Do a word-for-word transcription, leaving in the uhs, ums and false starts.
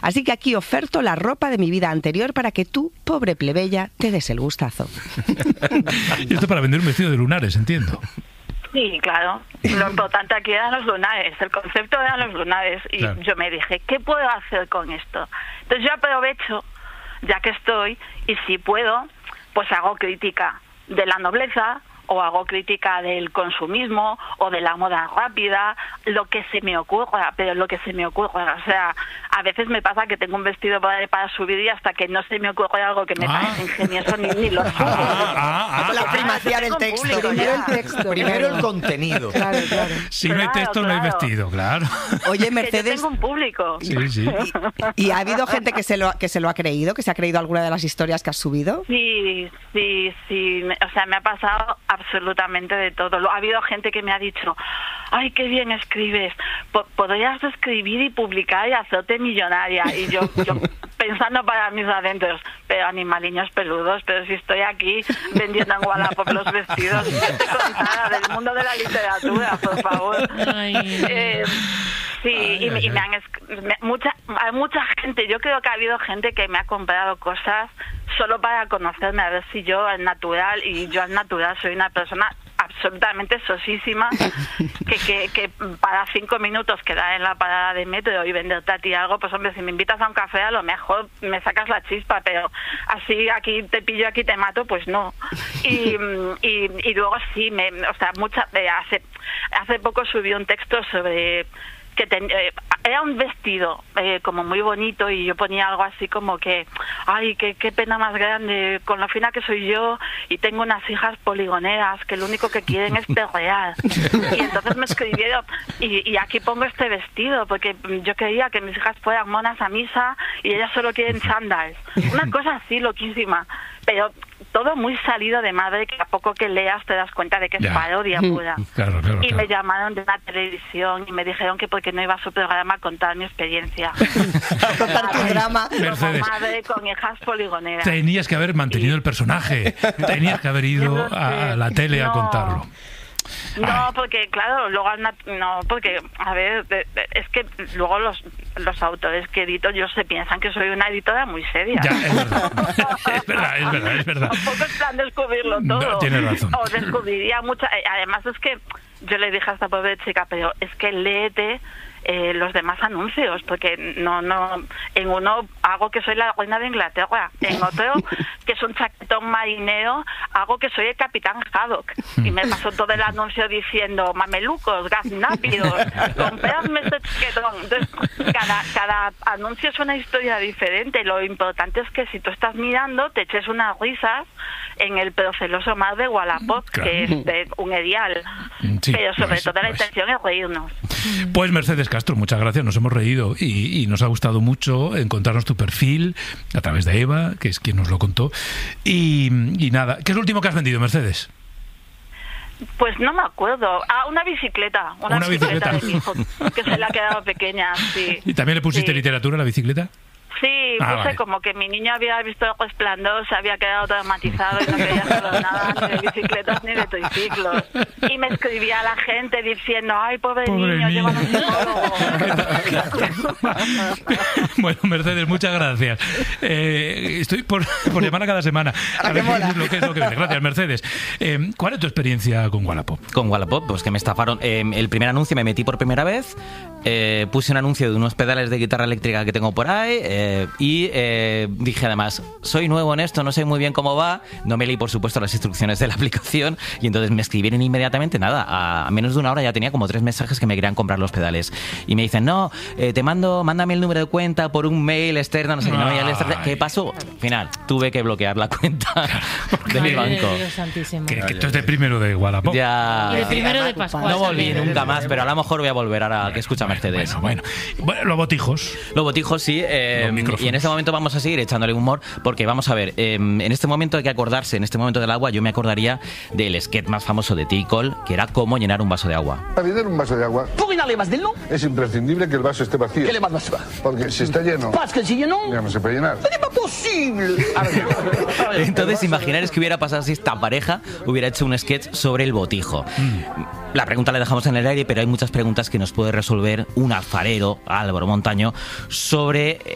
Así que aquí oferto la ropa de mi vida anterior para que tú, pobre plebeya, te des el gustazo. Y esto para vender un vestido de lunares, entiendo. Sí, claro. Lo importante aquí eran los lunares, el concepto eran los lunares. Y claro, yo me dije, ¿qué puedo hacer con esto? Entonces yo aprovecho, ya que estoy, y si puedo, pues hago crítica de la nobleza, o hago crítica del consumismo, o de la moda rápida, lo que se me ocurra, pero lo que se me ocurra. O sea, a veces me pasa que tengo un vestido para, para subir y hasta que no se me ocurre algo que me ah. parece ingenioso, ni, ni lo subo. Ah, ah, ah, la primacía del texto. Público, primero el texto. Primero el contenido. Claro, claro. Si claro, no hay texto, claro. no hay vestido, claro. Oye, Mercedes... Que yo tengo un público. Sí, sí. ¿Y, ¿Y ha habido gente que se, lo, que se lo ha creído, que se ha creído alguna de las historias que has subido? Sí, sí, sí. O sea, me ha pasado absolutamente de todo. Ha habido gente que me ha dicho, ay, qué bien escribes, podrías escribir y publicar y hacerte millonaria. Y yo, yo pensando para mis adentros, pero animaliños peludos, pero si estoy aquí vendiendo en Wallapop los vestidos, ¿qué te contara del mundo de la literatura, por favor? Eh, sí, ay, y, ay, y me han me, mucha, hay mucha gente, yo creo que ha habido gente que me ha comprado cosas solo para conocerme, a ver si yo al natural, y yo al natural soy una persona absolutamente sosísima, que, que, que para cinco minutos quedar en la parada de metro y venderte a ti algo, pues hombre, si me invitas a un café a lo mejor me sacas la chispa, pero así aquí te pillo, aquí te mato, pues no. Y, y, y luego sí, me, o sea, mucha, hace, hace poco subí un texto sobre que ten, eh, era un vestido eh, como muy bonito y yo ponía algo así como que, ay, qué, qué pena más grande, con lo fina que soy yo y tengo unas hijas poligoneras que lo único que quieren es perrear. Y entonces me escribieron, y, y aquí pongo este vestido porque yo quería que mis hijas fueran monas a misa y ellas solo quieren sandals. Una cosa así loquísima, pero todo muy salido de madre, que a poco que leas te das cuenta de que es ya. parodia pura. Claro, claro, y claro. me llamaron de una televisión y me dijeron que porque no iba a su programa a contar mi experiencia. A contar tu drama. Mercedes, como madre con hijas poligoneras. Tenías que haber mantenido el personaje. Tenías que haber ido a la tele no. a contarlo. No, Ay. porque claro, luego no, porque a ver, es que luego los los autores que edito yo se piensan que soy una editora muy seria. Ya, es verdad. es verdad, es verdad, es verdad. Tampoco es plan descubrirlo todo. No, tienes razón. O descubriría mucha. Además es que yo le dije a esta pobre chica, pero es que léete eh, los demás anuncios, porque no, no, en uno hago que soy la reina de Inglaterra, en otro que es un chaquetón marinero, hago que soy el capitán Haddock, y me pasó todo el anuncio diciendo mamelucos, gaznápidos, compradme este chaquetón. Entonces cada, cada anuncio es una historia diferente. Lo importante es que si tú estás mirando te eches unas risas en el proceloso mar de Wallapop, claro, que es de un edial, sí, pero sobre pues, todo la pues. intención es reírnos. Pues Mercedes Castro, muchas gracias, nos hemos reído y, y nos ha gustado mucho encontrarnos tu perfil a través de Eva, que es quien nos lo contó, y, y nada, ¿qué es lo último que has vendido, Mercedes? Pues no me acuerdo. Ah, una bicicleta. Una, una bicicleta, bicicleta de mi hijo, que se le ha quedado pequeña, sí. ¿Y también le pusiste sí. literatura a la bicicleta? Sí, ah, puse vale. como que mi niño había visto el Resplandor, se había quedado traumatizado y no quería saber nada ni de bicicletas ni de triciclos. Y me escribía a la gente diciendo, ay, pobre, pobre niño, llévalo un psicólogo. Bueno, Mercedes, muchas gracias. Eh, estoy por, por llamar a cada semana. A ver qué es lo que es lo que viene. Gracias, Mercedes. Eh, ¿Cuál es tu experiencia con Wallapop? Con Wallapop, pues que me estafaron. Eh, el primer anuncio me metí por primera vez, eh, puse un anuncio de unos pedales de guitarra eléctrica que tengo por ahí, eh, y eh, dije además, soy nuevo en esto, no sé muy bien cómo va, no me leí por supuesto las instrucciones de la aplicación y entonces me escribieron inmediatamente, nada, a, a menos de una hora ya tenía como tres mensajes que me querían comprar los pedales y me dicen, no, eh, te mando, mándame el número de cuenta por un mail externo, no sé qué, no, y el externo, ¿qué pasó? Final, tuve que bloquear la cuenta de mi banco. Que, que esto es de primero de Wallapop. Ya. Y de primero de Pascual. No volví nunca más, pero a lo mejor voy a volver ahora que escucha Mercedes. Bueno, bueno. bueno los botijos. Los botijos, sí. Eh, y en este momento vamos a seguir echándole humor, porque vamos a ver, eh, en este momento hay que acordarse, en este momento del agua, yo me acordaría del sketch más famoso de Ticol, que era cómo llenar un vaso de agua. Para llenar un vaso de agua es imprescindible que el vaso esté vacío. Porque si está lleno, ya no se puede llenar. Entonces, imaginaros que hubiera pasado si esta pareja hubiera hecho un sketch sobre el botijo. La pregunta la dejamos en el aire, pero hay muchas preguntas que nos puede resolver un alfarero, Álvaro Montaño, sobre